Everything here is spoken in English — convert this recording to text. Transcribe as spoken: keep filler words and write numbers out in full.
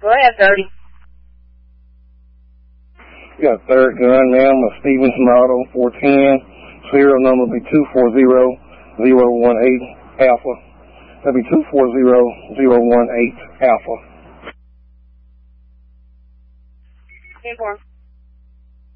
Go ahead, thirty. You got third gun, ma'am, of Stevenson Auto, four ten. Serial number will be two four zero zero one eight Alpha. That'll be two four zero zero one eight Alpha. Inform.